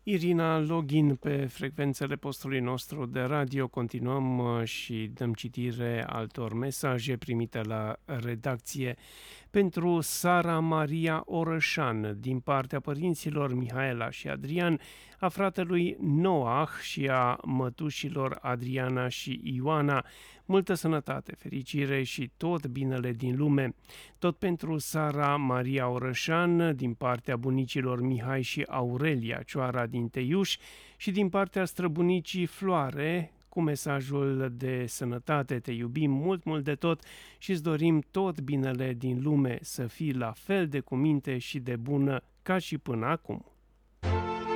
Irina, login pe frecvențele postului nostru de radio. Continuăm și dăm citire altor mesaje primite la redacție. Pentru Sara Maria Orășan, din partea părinților Mihaela și Adrian, a fratelui Noah și a mătușilor Adriana și Ioana, multă sănătate, fericire și tot binele din lume. Tot pentru Sara Maria Orășan, din partea bunicilor Mihai și Aurelia, cioara din Teiuș, și din partea străbunicii Floare, cu mesajul de sănătate: te iubim mult, mult de tot și îți dorim tot binele din lume, să fii la fel de cuminte și de bună ca și până acum.